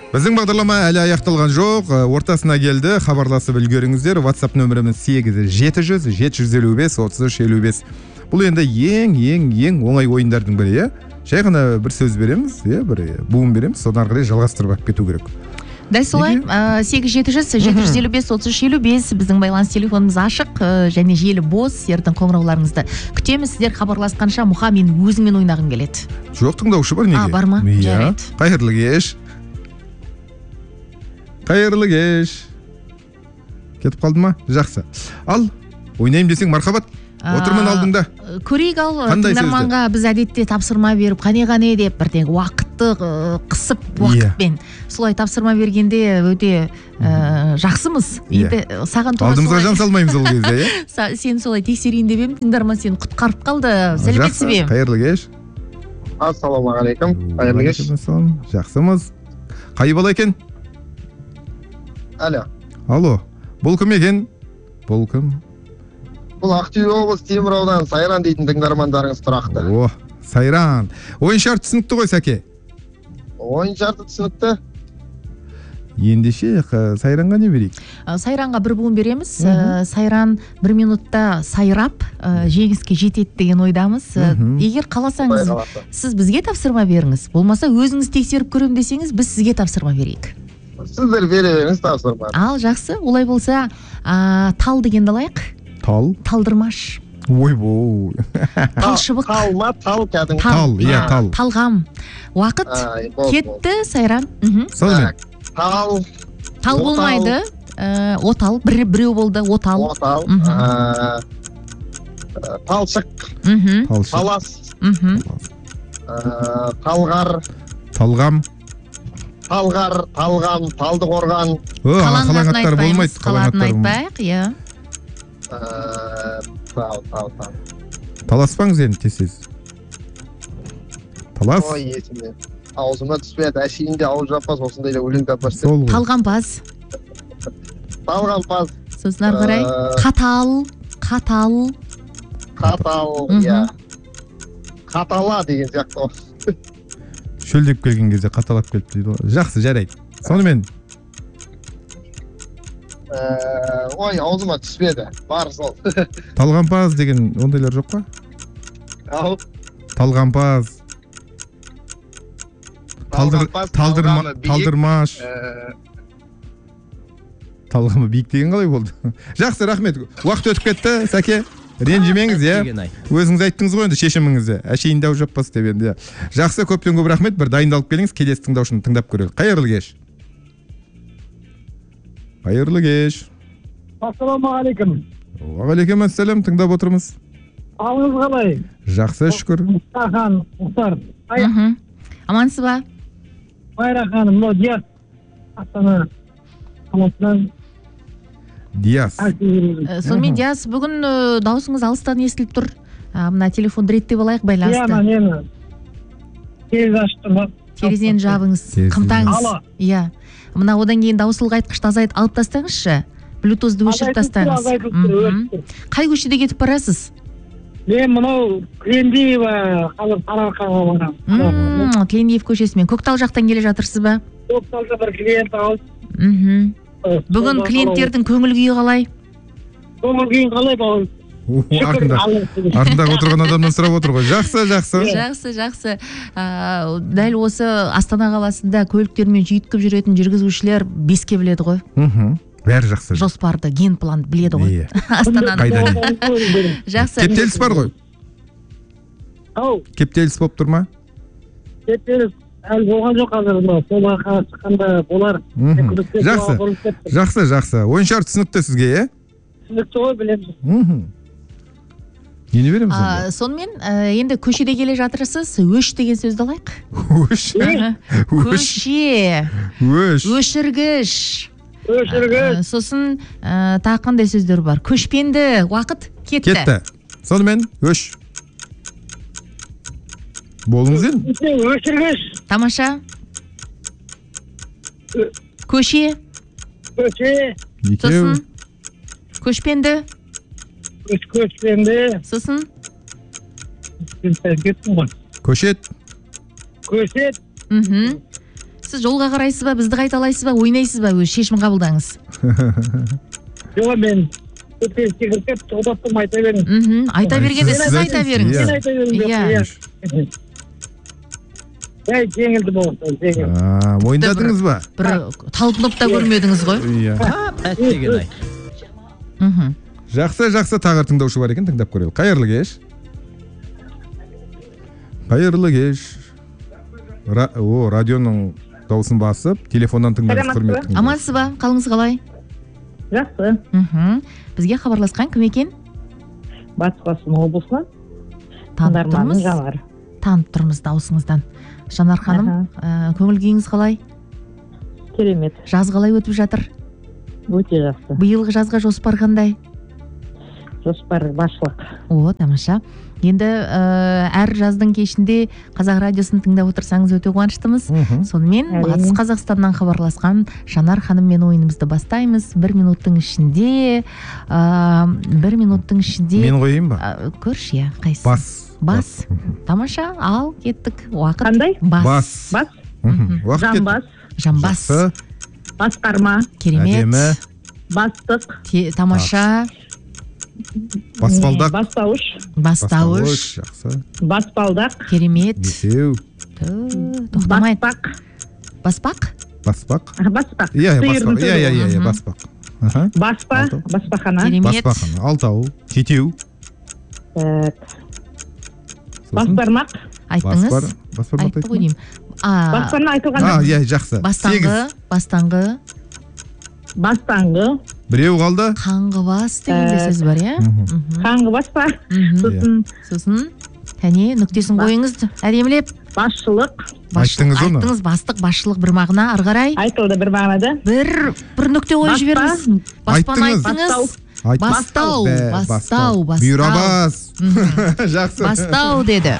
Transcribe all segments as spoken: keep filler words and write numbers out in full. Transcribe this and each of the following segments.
Біздің бағдарлама әлі аяқталған жоқ, ортасына келді, хабарласып үлгеріңіздер. WhatsApp нөміріміз сегіз жеті жүз жеті жүз елу бес отыз үш елу бес. Бұл енді ең ең ең оңай ойындардың бірі, иә? Жай ғана бір сөз береміз, иә, бір буын береміз, содан ары қарай жалғастырып алып кету керек. Дәл солай, сегіз жеті жүз жеті жүз елу бес отыз үш елу бес біздің байланыс телефонымыз ашық және желі бос. Сіздердің қоңырауларыңызды күтеміз. Сіздер хабарласқанша Мұха мен өзіңмен ойнағым келеді. Жоқ, тыңдаушы бар неге? А, бар ма? Жарайды. Қайырлы кеш. Қайырлы кеш. Кетіп қалды ма? Жақсы. Ал, ойнайым десең мархабат. Отырмын алдыңда. Көрейік ал, тыңдарманға біз әдетте тапсырма беріп, қане-қане деп бірден уақытты қысып уақытпен солай тапсырма бергенде өте жақсымыз. Енді саған тура солай. Алдымызға жан салмаймыз ол кезде, иә? Сен солай тексерейін деп ем, тыңдарман сені құтқарып қалды. Сәлеметсіз бе? Қайырлы кеш. Ассалаумағалейкум. Қайырлы кеш. Жақсымыз. Қай бала екен? Алло. Алло. Бұл кім екен? Бұл кім? Бұл Ақтөбе облысы Темір ауданы Сайран дейтін тыңдармандарыңыз тұрақты. О, Сайран. Ойын шарты түсінікті ғой, Сәке? Ойын шарты түсінікті. Ендеше Сайранға не берейік? Сайранға бір буын береміз. Сайран бір минутта сайрап жеңіске жетеді деген ойдамыз. Егер қаласаңыз, сіз бізге тапсырма беріңіз. Болмаса өзіңіз тексеріп көрем десеңіз, біз сізге тапсырма берейік. Сіздер бере беріңіз тапсырма. Ал, жақсы. Олай болса, тал дегенді алайық. Тал? Талдырмаш. Ой-бой. Талшыбық. Талма, тал кәдің. Тал, иә, тал. Талғам. Уақыт кетті, Сайран. Сонымен. Тал. Тал болмайды. Отал. Біреу болды, отал. Отал. Талшық. Талас. Талғар. Талғам. Талғар, талғам, талды қорған. Қалаңатын айтпаймыз, қалатын айтпайық, иә. Тал, тал, тал. Таласпаңыз енді тесіз. Талас? Ой, есіме. Аузыма түспейді, әшейінде ауыз жаппас, осындайда өлең таппас. Талғампаз. Талғампаз. Сосын ары қарай. Қатал, қатал. Қатал, иә. Қатала деген сияқты ғой. Шөлдеп келген кезде қаталап келіп дейді. Жақсы, жарайды. Сонымен. Ой, аузыма түспеді. Бар сол. Талғампаз деген ондайлар жоқ па? Ау. Талғампаз. Талдырмаш. Талғамы биік деген қалай болды? Жақсы, рахмет. Уақыт өтіп кетті, Сәке. Ренжімеңіз, иә? Өзіңіз айттыңыз ғой енді шешіміңізді. Әшейін дау жаппас деп енді. Жақсы, көптен көп рахмет. Бір дайындалып келіңіз, келесі тыңдаушыны тыңдап көрелік. Қайырлы кеш. Қайырлы кеш. Ассалаумағалейкум. Уағалейкум ассалам, тыңдап отырмыз. Алыңыз қалай? Жақсы, шүкір. Мұстахан, Мұхтар. Амансыз ба? Майра ханым, мынау Диас. Астана қаласынан. Диас. Сонымен Диас, бүгін даусыңыз алыстан естіліп тұр. Мына телефонды реттеп алайық, байланысты. Иә, мен терезе аштым. Терезені жабыңыз, қымтаңыз. Иә. Мына одан кейін дауыс ұлғайтқышты азайт алып тастаңызшы. Блютузды өшіріп тастаңыз. Қай көшеде кетіп барасыз? Мен мынау Клендиева қазір Сарыарқаға барамын. Клендиев көшесімен. Көктал жақтан келе жатырсыз ба? Көкталда бір клиент алып. Бүгін клиенттердің көңіл күйі қалай? Көңіл күйін қалай бауыр? Артындағы отырған адамнан сұрап отыр ғой. Жақсы, жақсы. Жақсы, жақсы. Дәл осы Астана қаласында көліктермен жүйткіп жүретін жүргізушілер беске біледі ғой. Бәрі жақсы. Жоспарды, ген планды біледі ғой. Астананы. Жақсы. Кептеліс бар ғой? Ау. Кептеліс болып тұр ма? Кептеліс әлі болған жоқ қазір. Сола шыққанда болар. Жақсы, жақсы, жақсы. Ойын шарт түсінікті сізге, е? Түсінікті ғой, білеміз. Нені береміз онда? Сонымен, енді көшеде келе жатырсыз, өш деген сөзді алайық. Өш? Көше. Өш. Өшіргіш. Өшіргіш. Сосын тақындай сөздер бар. Көшпенді, уақыт кетті. Кетті. Сонымен, өш. Болыңыз енді? Өшіргіш. Тамаша. Көше. Көше. Сосын, көшпенді. Көшпенді. Сосын? Көшет. Көшет. Көшет. сіз жолға қарайсыз ба, бізді қайталайсыз ба, ойнайсыз ба, өз шешім қабылдаңыз. жоқ мен көтеріске кіріп тоқтаттым, айта беріңіз. Мхм, айта бергенде Сіз сіз айта айтыңыз, беріңіз. иә. Мен айта беріңіз. Иә. Жай жеңілді болды, жеңілді. А, мойындадыңыз ба? Бір талпынып та көрмедіңіз ғой. Иә. Әттеген ай. Мхм. Жақсы, жақсы, тағы тыңдаушы бар екен, тыңдап көрелік. Қайырлы кеш. Қайырлы кеш. Ра- О, радионың дауысын басып, телефоннан тыңдаңыз, Саламатсыз ба? құрметті. Амансыз ба? Қалыңыз қалай? Жақсы. Мхм. Бізге хабарласқан кім екен? Батыс Қазақстан облысынан Танып тыңдарманым тұрмыз. Жанар. Танып тұрмыз дауысыңыздан. Жанар ханым, ә, көңіл күйіңіз қалай? Керемет. Жаз қалай өтіп жатыр? Өте жақсы. Биылғы жазға жоспар қандай? Жоспар басшылық. О, тамаша. Енді ә, әр жаздың кешінде Қазақ радиосын тыңдап отырсаңыз өте қуаныштымыз. Мхм. Сонымен Әрине. Батыс Қазақстаннан хабарласқан Жанар ханыммен ойынымызды бастаймыз. Бір минуттың ішінде, ә, бір минуттың ішінде. Мен қойайын ба? ә, Көрші, иә, қайсы? Бас. Бас. Тамаша, ал кеттік. Уақыт. Қандай? Бас. Бас. Бас, Мхм. Уақыт кетті. жамбас, Жамбас. Жақсы, басқарма, Керемет. әдемі, бастық, Те- Тамаша. баспалдақ, бастауыш, Бастауыш. жақсы, баспалдақ, Керемет. бесеу, Ту, Тоқтамайды. баспақ, Баспақ. баспақ. баспақ, Иә, иә, сиырдың баспақ. Иә, иә, иә, иә, Мхм. баспақ. Аха. баспа, Алтау. баспахана, Керемет. Баспақ, алтау, жетеу. э, Сосын басбармақ, Айттыңыз. баспар, баспармақ Айтты ғой айтты деймін. А, баспарма айтылған, А, иә, жақсы. Бастаңғы. Сегіз. Бастаңғы. бастаңғы, Біреу қалды. Қаңғыбас деген де Ә, сөз бар, иә? Мхм. Мхм. қаңғы баспа, Мхм. сосын Сосын, кәне, нүктесін Бас- қойыңыз, әдемілеп. басшылық, Басшылық, Айттыңыз оны. айттыңыз, бастық, басшылық бір мағына, ары қарай. айтылды бір мағынада, Бір, бір нүкте қойып Баспа. жіберіңіз. Баспаны Айттыңыз. айттыңыз. Айт- Бастау, Бә, бастау, бастау. Бұйра бас. Мхм. Жақсы. Бастау деді.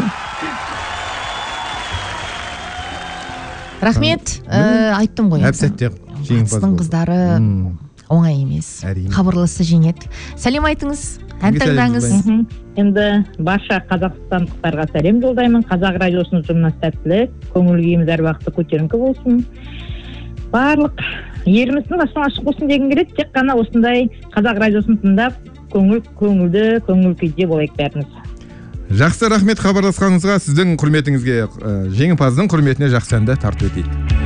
Рахмет, ә, айттым ғой. Әп сәтте жеңімпаз Батыстың болды. қыздары М, оңай емес. Әрине. Хабарласса жеңеді. Сәлем айтыңыз, ән Кімге сәлем таңдаңыз. жолдаймыз? Мхм. Енді барша қазақстандықтарға сәлем жолдаймын. Қазақ радиосының ұжымына сәттілік, көңіл күйіміз әр уақытта көтеріңкі болсын. Барлық еліміздің аштан ашық болсын дегім келеді. Тек қана осындай қазақ радиосын тыңдап, көңіл көңілді, көңіл күйде болайық бәріміз. Жақсы, рахмет хабарласқаныңызға. Сіздің құрметіңізге, ә, жеңімпаздың құрметіне жақсы әнді тарту етейік.